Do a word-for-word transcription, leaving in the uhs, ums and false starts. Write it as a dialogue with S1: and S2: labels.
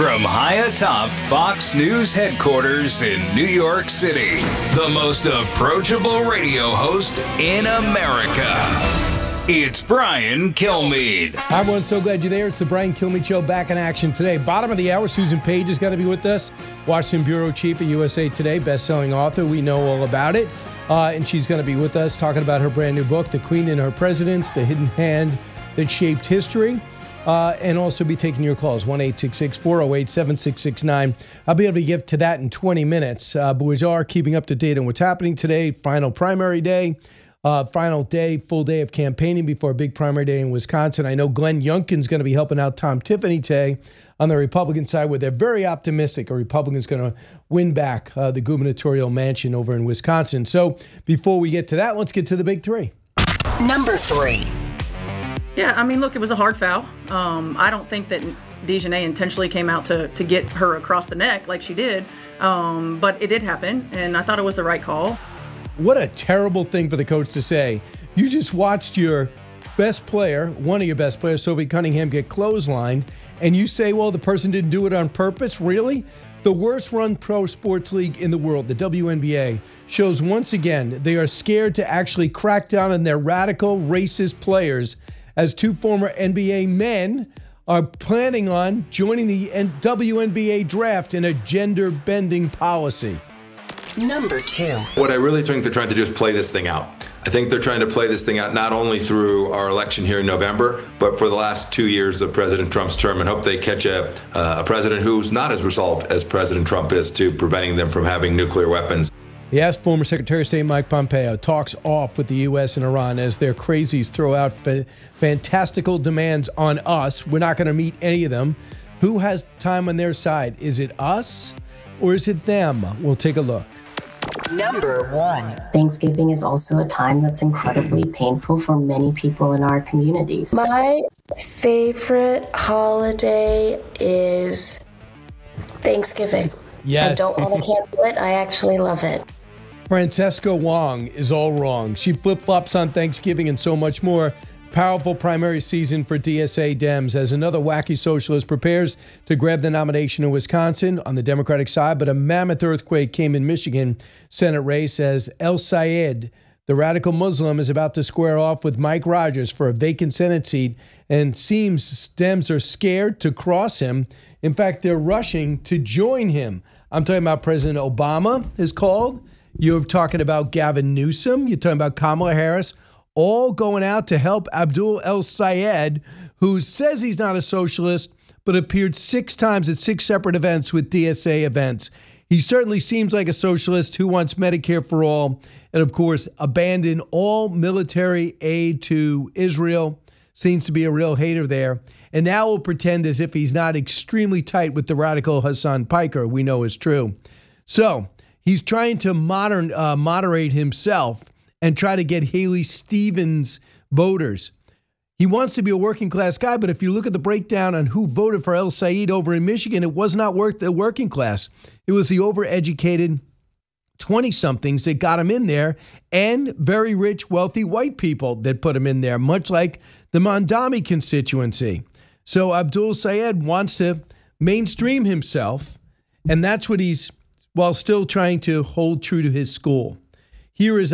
S1: From high atop Fox News headquarters in New York City, the most approachable radio host in America. It's Brian Kilmeade.
S2: Hi, everyone. So glad you're there. It's the Brian Kilmeade Show back in action today. Bottom of the hour, Susan Page is going to be with us. Washington Bureau Chief at U S A Today, best-selling author. We know all about it. Uh, and she's going to be with us talking about her brand new book, The Queen and Her Presidents, The Hidden Hand That Shaped History. Uh, and also be taking your calls, one eight six six, four oh eight, seven six six nine. I'll be able to get to that in twenty minutes. Uh, but we are keeping up to date on what's happening today. Final primary day, uh, final day, full day of campaigning before a big primary day in Wisconsin. I know Glenn Youngkin's going to be helping out Tom Tiffany today on the Republican side, where they're very optimistic a Republican's going to win back uh, the gubernatorial mansion over in Wisconsin. So before we get to that, let's get to the big three.
S3: Number three.
S4: Yeah, I mean, look, it was a hard foul. Um, I don't think that DeJohnette intentionally came out to, to get her across the neck like she did, um, but it did happen, and I thought it was the right call.
S2: What a terrible thing for the coach to say. You just watched your best player, one of your best players, Sophie Cunningham, get clotheslined, and you say, well, the person didn't do it on purpose? Really? The worst run pro sports league in the world, the W N B A, shows once again they are scared to actually crack down on their radical, racist players, as two former N B A men are planning on joining the W N B A draft in a gender-bending policy.
S3: Number two.
S5: What I really think they're trying to do is play this thing out. I think they're trying to play this thing out not only through our election here in November, but for the last two years of President Trump's term, and hope they catch a, uh, a president who's not as resolved as President Trump is to preventing them from having nuclear weapons.
S2: Yes, former Secretary of State Mike Pompeo talks off with the U S and Iran as their crazies throw out fa- fantastical demands on us. We're not going to meet any of them. Who has time on their side? Is it us or is it them? We'll take a look.
S3: Number one.
S6: Thanksgiving is also a time that's incredibly painful for many people in our communities.
S7: My favorite holiday is Thanksgiving.
S2: Yes.
S7: I don't want to cancel it. I actually love it.
S2: Francesca Wong is all wrong. She flip-flops on Thanksgiving and so much more. Powerful primary season for D S A Dems as another wacky socialist prepares to grab the nomination in Wisconsin on the Democratic side, but a mammoth earthquake came in Michigan Senate race as El Sayed, the radical Muslim, is about to square off with Mike Rogers for a vacant Senate seat, and seems Dems are scared to cross him. In fact, they're rushing to join him. I'm talking about President Obama is called. You're talking about Gavin Newsom. You're talking about Kamala Harris, all going out to help Abdul El Sayed, who says he's not a socialist, but appeared six times at six separate events with D S A events. He certainly seems like a socialist who wants Medicare for all and, of course, abandon all military aid to Israel. Seems to be a real hater there. And now will pretend as if he's not extremely tight with the radical Hassan Piker, we know is true. So he's trying to modern, uh, moderate himself and try to get Haley Stevens voters. He wants to be a working class guy, but if you look at the breakdown on who voted for El Sayed over in Michigan, it was not work the working class. It was the overeducated twenty-somethings that got him in there, and very rich, wealthy white people that put him in there, much like the Mondami constituency. So Abdul Sayed wants to mainstream himself, and that's what he's, while still trying to hold true to his school. Here is